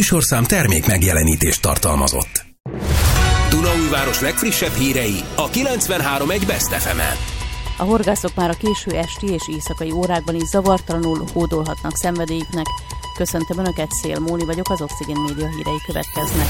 műsorszám termék megjelenítést tartalmazott. Dunaújváros legfrissebb hírei a 93.1 Best FM-en. A horgászok már a késő esti és éjszakai órákban is zavartalanul hódolhatnak szenvedélyüknek. Köszöntöm Önöket, Szél Móni vagyok, az Oxigén Média hírei következnek.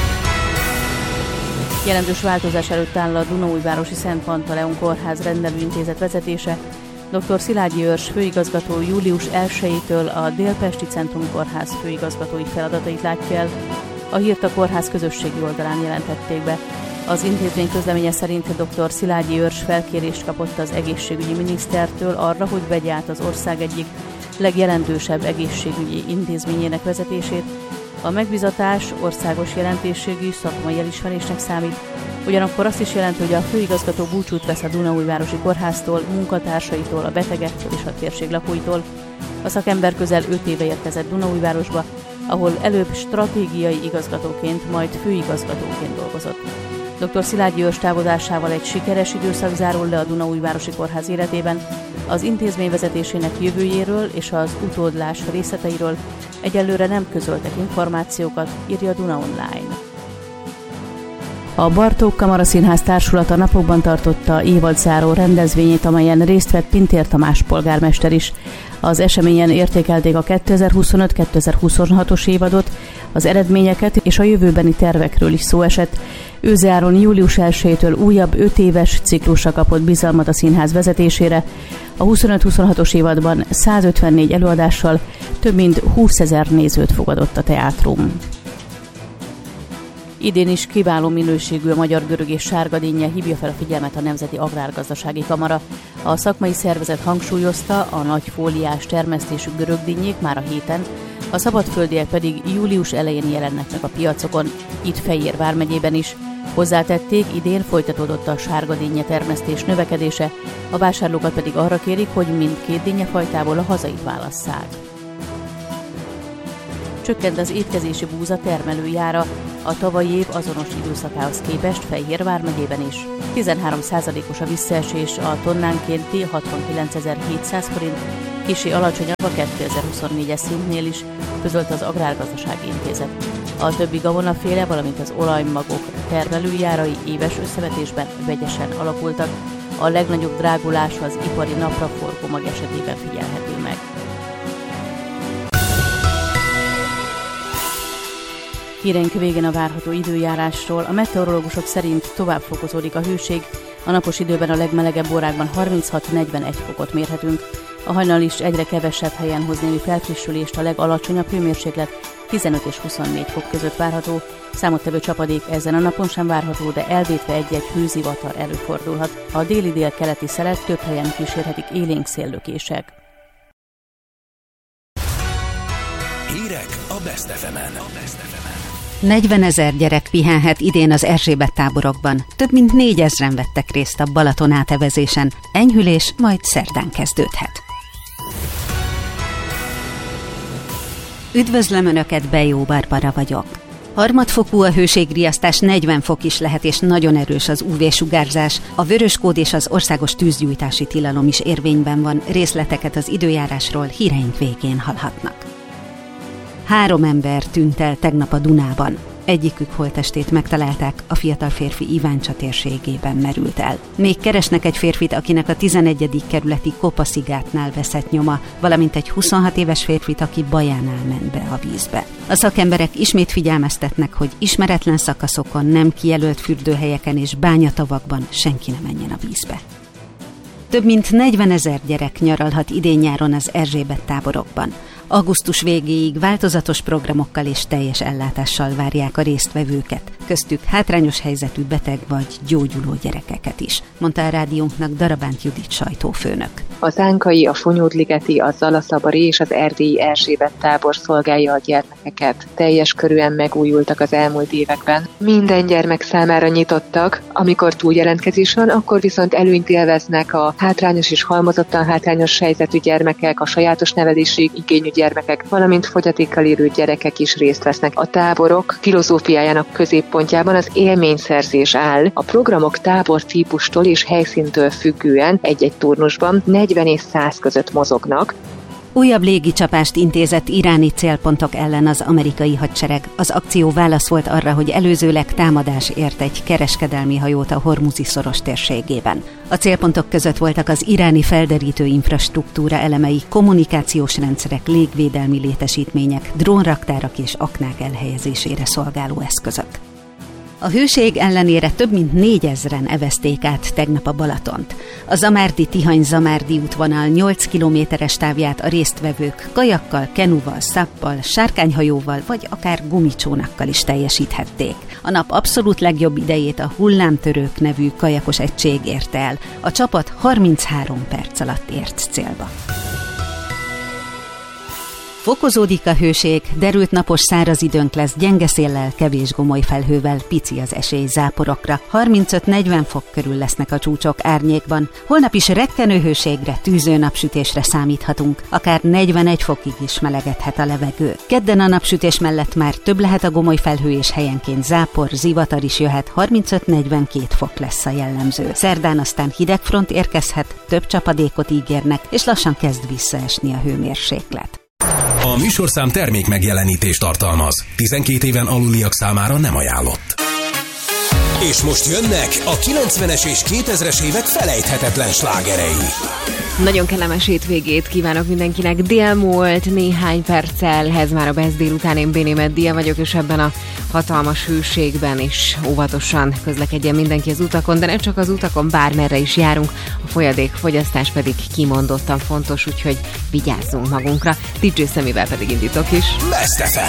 Jelentős változás előtt áll a Dunaújvárosi Szent Pantaleon Kórház rendelőintézet vezetése. Dr. Szilágyi Őrs főigazgató július 1-től a Délpesti Centrum Kórház főigazgatói feladatait látja el. A hírt a kórház közösségi oldalán jelentették be. Az intézmény közleménye szerint dr. Szilágyi Őrs felkérést kapott az egészségügyi minisztertől arra, hogy vegye át az ország egyik legjelentősebb egészségügyi intézményének vezetését. A megbízatás országos jelentőségű szakmai elismerésnek számít, ugyanakkor azt is jelenti, hogy a főigazgató búcsút vesz a Dunaújvárosi Kórháztól, munkatársaitól, a betegektől és a térség lakóitól. A szakember közel 5 éve érkezett Dunaújvárosba, ahol előbb stratégiai igazgatóként, majd főigazgatóként dolgozott. Dr. Szilágyi Őrs távozásával egy sikeres időszak zárul le a Dunaújvárosi Kórház életében. Az intézmény vezetésének jövőjéről és az utódlás részleteiről egyelőre nem közöltek információkat, írja Duna Online. A Bartók Kamaraszínház társulata napokban tartotta évadzáró rendezvényét, amelyen részt vett Pintér Tamás polgármester is. Az eseményen értékelték a 2025-2026-os évadot, az eredményeket és a jövőbeni tervekről is szó esett. Őze Áron július 1-től újabb 5 éves ciklusra kapott bizalmat a színház vezetésére. A 25-26-os évadban 154 előadással több mint 20 000 nézőt fogadott a teátrum. Idén is kiváló minőségű a magyar görög és sárgadínnye, hívja fel a figyelmet a Nemzeti Agrárgazdasági Kamara. A szakmai szervezet hangsúlyozta, a nagy fóliás termesztésű görögdinnyék már a héten, a szabadföldiek pedig július elején jelennek meg a piacokon, itt Fejér vármegyében is. Hozzátették, idén folytatódott a sárgadinnye termesztés növekedése, a vásárlókat pedig arra kérik, hogy mindkét dinnyefajtából a hazait válasszák. Csökkent az étkezési búza termelőjára, a tavalyi év azonos időszakához képest Fejér vármegyében is. 13%-os a visszaesés, a tonnánkénti 69.700 forint, kissé alacsonyabb a 2024-es szintnél is, közölte az Agrárgazdasági Intézet. A többi gabonaféle, valamint az olajmagok termelőjárai éves összevetésben vegyesen alakultak. A legnagyobb drágulás az ipari napraforgó mag esetében figyelhető meg. Híreink végén a várható időjárásról. A meteorológusok szerint tovább fokozódik a hőség. A napos időben a legmelegebb órákban 36-41 fokot mérhetünk. A hajnal is egyre kevesebb helyen hoz némi felfrissülést, a legalacsonyabb hőmérséklet 15 és 24 fok között várható. Számottevő csapadék ezen a napon sem várható, de elvétve egy-egy hőzivatar előfordulhat. A déli-dél-keleti szelet több helyen kísérhetik élénk széllökések. Hírek a Best FM-en. 40 000 gyerek pihenhet idén az Erzsébet táborokban. Több mint 4 000-en vettek részt a Balaton átevezésen. Enyhülés majd szerdán kezdődhet. Üdvözlöm Önöket, Bejó Barbara vagyok. Harmadfokú a hőségriasztás, 40 fok is lehet, és nagyon erős az UV-sugárzás. A vöröskód és az országos tűzgyújtási tilalom is érvényben van. Részleteket az időjárásról híreink végén hallhatnak. 3 ember tűnt el tegnap a Dunában. Egyikük holttestét megtalálták, a fiatal férfi Iváncsa térségében merült el. Még keresnek egy férfit, akinek a 11. kerületi Kopaszigátnál veszett nyoma, valamint egy 26 éves férfit, aki Bajánál ment be a vízbe. A szakemberek ismét figyelmeztetnek, hogy ismeretlen szakaszokon, nem kijelölt fürdőhelyeken és bányatavakban senki ne menjen a vízbe. Több mint 40 000 gyerek nyaralhat idén-nyáron az Erzsébet táborokban. Augusztus végéig változatos programokkal és teljes ellátással várják a résztvevőket, köztük hátrányos helyzetű beteg vagy gyógyuló gyerekeket is, mondta a rádiónknak Darabánt Judit sajtófőnök. Az ánkai, a Fonyódligeti, a Zalaszabari és az erdélyi Erzsébet tábor szolgálja a gyermekeket. Teljes körűen megújultak az elmúlt években. Minden gyermek számára nyitottak, amikor túljelentkezés van, akkor viszont előnyt élveznek a hátrányos és halmozottan hátrányos helyzetű gyermekek, a sajátos nevelési igényű gyermekek, valamint fogyatékkal élő gyerekek is részt vesznek. A táborok filozófiájának középpontjában az élményszerzés áll. A programok tábor típustól és helyszíntől függően egy-egy turnusban 40 és 100 között mozognak. Újabb légicsapást intézett iráni célpontok ellen az amerikai hadsereg. Az akció válasz volt arra, hogy előzőleg támadás ért egy kereskedelmi hajót a Hormuzi-szoros térségében. A célpontok között voltak az iráni felderítő infrastruktúra elemei, kommunikációs rendszerek, légvédelmi létesítmények, drónraktárak és aknák elhelyezésére szolgáló eszközök. A hőség ellenére több mint 4000-en evezték át tegnap a Balatont. A Zamárdi-Tihany-Zamárdi útvonal 8 kilométeres távját a résztvevők kajakkal, kenuval, szappal, sárkányhajóval vagy akár gumicsónakkal is teljesíthették. A nap abszolút legjobb idejét a Hullámtörők nevű kajakos egység érte el. A csapat 33 perc alatt ért célba. Fokozódik a hőség, derült napos száraz időnk lesz, gyenge széllel, kevés gomoly felhővel, pici az esély záporokra. 35-40 fok körül lesznek a csúcsok árnyékban. Holnap is rekkenő hőségre, tűző napsütésre számíthatunk, akár 41 fokig is melegedhet a levegő. Kedden a napsütés mellett már több lehet a gomoly felhő és helyenként zápor, zivatar is jöhet, 35-42 fok lesz a jellemző. Szerdán aztán hideg front érkezhet, több csapadékot ígérnek, és lassan kezd visszaesni a hőmérséklet. A műsorszám termék megjelenítést tartalmaz. 12 éven aluliak számára nem ajánlott. És most jönnek a 90-es és 2000-es évek felejthetetlen slágerei. Nagyon kellemes hétvégét kívánok mindenkinek. Dél múlt néhány perccel, ez már a Best délután, én Béni Meddia vagyok, és ebben a hatalmas hőségben is óvatosan közlekedjen mindenki az utakon, de nem csak az utakon, bármerre is járunk, a folyadékfogyasztás pedig kimondottan fontos, úgyhogy vigyázzunk magunkra. DJ Szemivel pedig indítok is. Best FM.